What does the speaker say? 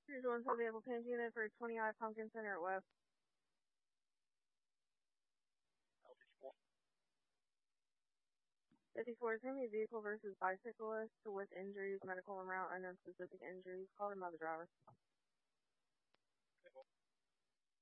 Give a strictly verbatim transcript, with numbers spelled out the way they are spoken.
Here's one for vehicle pinch unit for twenty I Pumpkin Center at West. fifty-four is Hemi vehicle versus bicyclist with injuries, medical and route, unknown specific injuries. Call him by the driver.